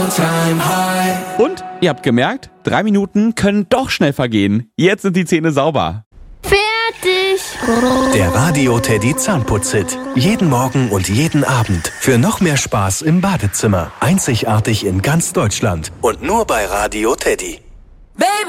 Und, ihr habt gemerkt, 3 Minuten können doch schnell vergehen. Jetzt sind die Zähne sauber. Fertig. Der Radio Teddy Zahnputz-Hit. Jeden Morgen und jeden Abend. Für noch mehr Spaß im Badezimmer. Einzigartig in ganz Deutschland. Und nur bei Radio Teddy. Baby.